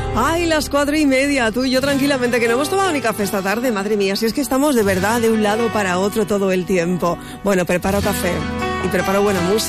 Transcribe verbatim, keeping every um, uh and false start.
Ay, las cuatro y media, tú y yo tranquilamente, que no hemos tomado ni café esta tarde, madre mía, si es que estamos de verdad de un lado para otro todo el tiempo. Bueno, preparo café y preparo buena música.